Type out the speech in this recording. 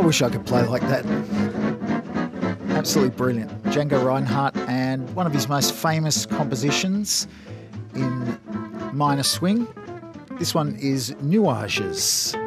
wish I could play like that. Absolutely brilliant. Django Reinhardt, and one of his most famous compositions in minor swing. This one is Nuages.